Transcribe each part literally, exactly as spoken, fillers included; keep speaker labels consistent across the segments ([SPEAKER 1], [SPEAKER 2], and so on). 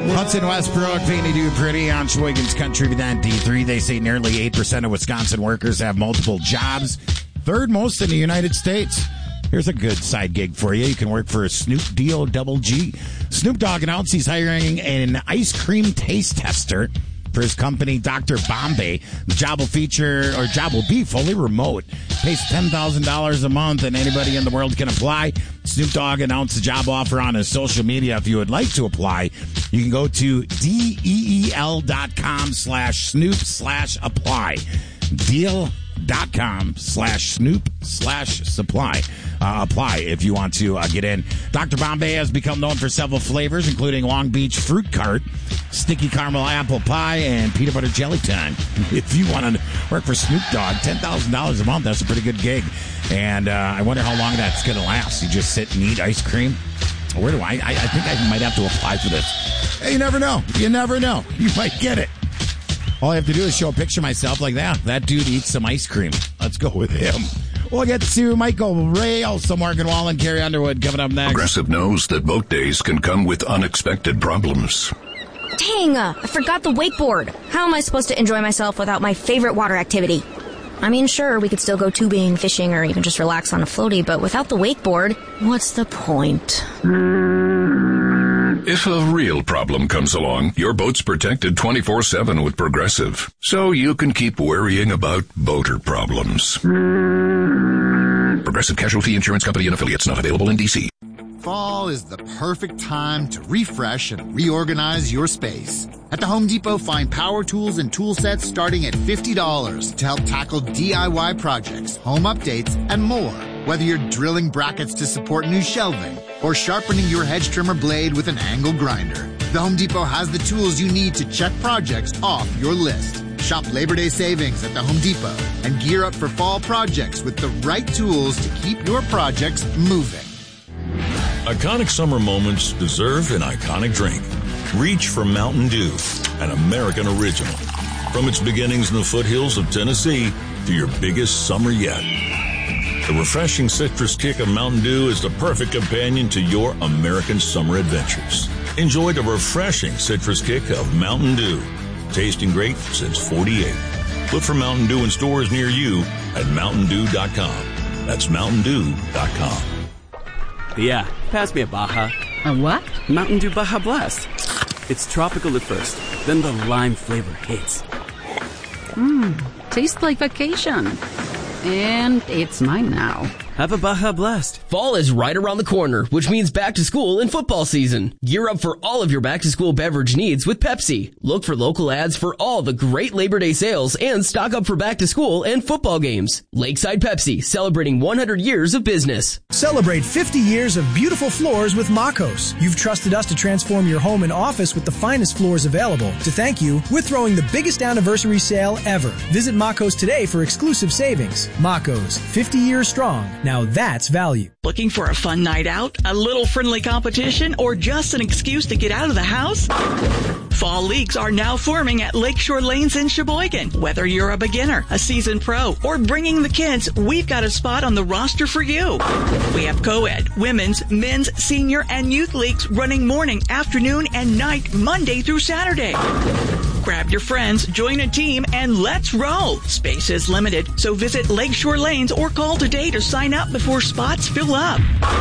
[SPEAKER 1] Hudson Westbrook, Painty Do Pretty on Sheboygan's Country with N D three. They say nearly eight percent of Wisconsin workers have multiple jobs, third most in the United States. Here's a good side gig for you. You can work for Snoop D O Double G. Snoop Dogg announced he's hiring an ice cream taste tester for his company, Doctor Bombay. The job will feature, or job will be fully remote. Pays ten thousand dollars a month, and anybody in the world can apply. Snoop Dogg announced the job offer on his social media. If you would like to apply, you can go to del.com slash Snoop slash apply. Deal. Dot com slash Snoop slash supply. Uh, apply if you want to uh, get in. Doctor Bombay has become known for several flavors, including Long Beach Fruit Cart, Sticky Caramel Apple Pie, and Peanut Butter Jelly Time. If you want to work for Snoop Dogg, ten thousand dollars a month, that's a pretty good gig. And uh, I wonder how long that's going to last. You just sit and eat ice cream? Where do I, I? I think I might have to apply for this. Hey, you never know. You never know. You might get it. All I have to do is show a picture of myself like that. That dude eats some ice cream. Let's go with him. We'll get to Michael Ray, also Morgan Wallen, Carrie Underwood coming up next.
[SPEAKER 2] Progressive knows that boat days can come with unexpected problems.
[SPEAKER 3] Dang, uh, I forgot the wakeboard. How am I supposed to enjoy myself without my favorite water activity? I mean, sure, we could still go tubing, fishing, or even just relax on a floaty, but without the wakeboard, what's the point?
[SPEAKER 2] If a real problem comes along, your boat's protected twenty-four seven with Progressive, so you can keep worrying about boater problems. Progressive Casualty Insurance Company and Affiliates, not available in D C.
[SPEAKER 4] Fall is the perfect time to refresh and reorganize your space. At the Home Depot, find power tools and tool sets starting at fifty dollars to help tackle D I Y projects, home updates, and more. Whether you're drilling brackets to support new shelving or sharpening your hedge trimmer blade with an angle grinder, the Home Depot has the tools you need to check projects off your list. Shop Labor Day savings at the Home Depot and gear up for fall projects with the right tools to keep your projects moving.
[SPEAKER 5] Iconic summer moments deserve an iconic drink. Reach for Mountain Dew, an American original. From its beginnings in the foothills of Tennessee to your biggest summer yet. The refreshing citrus kick of Mountain Dew is the perfect companion to your American summer adventures. Enjoy the refreshing citrus kick of Mountain Dew. Tasting great since forty-eight. Look for Mountain Dew in stores near you at mountain dew dot com. That's mountain dew dot com.
[SPEAKER 6] Yeah, pass me a Baja.
[SPEAKER 7] A what?
[SPEAKER 6] Mountain Dew Baja Blast. It's tropical at first, then the lime flavor hits.
[SPEAKER 7] Mmm, tastes like vacation. And it's mine now.
[SPEAKER 6] Have a Baja Blast.
[SPEAKER 8] Fall is right around the corner, which means back to school and football season. Gear up for all of your back to school beverage needs with Pepsi. Look for local ads for all the great Labor Day sales and stock up for back to school and football games. Lakeside Pepsi, celebrating one hundred years of business.
[SPEAKER 9] Celebrate fifty years of beautiful floors with Makos. You've trusted us to transform your home and office with the finest floors available. To thank you, we're throwing the biggest anniversary sale ever. Visit Makos today for exclusive savings. Makos, fifty years strong. Now that's value.
[SPEAKER 10] Looking for a fun night out, a little friendly competition, or just an excuse to get out of the house? Fall leagues are now forming at Lakeshore Lanes in Sheboygan. Whether you're a beginner, a seasoned pro, or bringing the kids, we've got a spot on the roster for you. We have co-ed, women's, men's, senior, and youth leagues running morning, afternoon, and night, Monday through Saturday. Grab your friends, join a team, and let's roll. Space is limited, so visit Lakeshore Lanes or call today to sign up before spots fill up.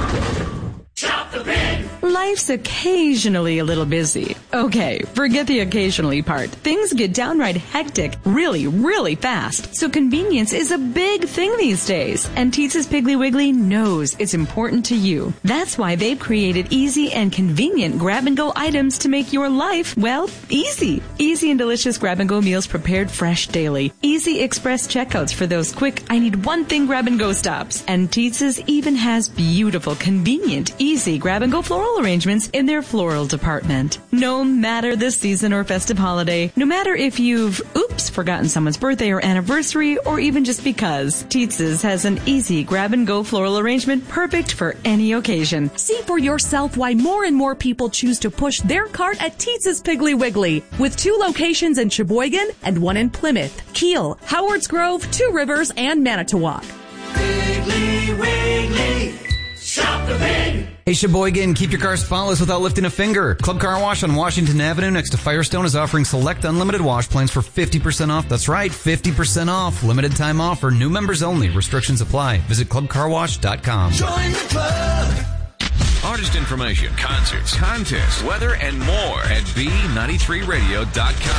[SPEAKER 11] Shop the pig!
[SPEAKER 12] Life's occasionally a little busy. Okay, forget the occasionally part. Things get downright hectic really, really fast. So convenience is a big thing these days. And Teetza's Piggly Wiggly knows it's important to you. That's why they've created easy and convenient grab-and-go items to make your life, well, easy. Easy and delicious grab-and-go meals prepared fresh daily. Easy express checkouts for those quick, I need one thing grab-and-go stops. And Teetza's even has beautiful, convenient, easy grab-and-go floral arrangements in their floral department. No matter the season or festive holiday, no matter if you've, oops, forgotten someone's birthday or anniversary, or even just because, Teetza's has an easy grab-and-go floral arrangement perfect for any occasion.
[SPEAKER 13] See for yourself why more and more people choose to push their cart at Teetza's Piggly Wiggly, with two locations in Sheboygan and one in Plymouth, Kiel, Howards Grove, Two Rivers, and Manitowoc.
[SPEAKER 11] Piggly Wiggly, shop the pig!
[SPEAKER 14] Hey, Sheboygan, keep your car spotless without lifting a finger. Club Car Wash on Washington Avenue next to Firestone is offering select unlimited wash plans for fifty percent off. That's right, fifty percent off. Limited time offer. New members only. Restrictions apply. Visit club car wash dot com.
[SPEAKER 11] Join the club.
[SPEAKER 15] Artist information, concerts, contests, weather, and more at B ninety-three radio dot com.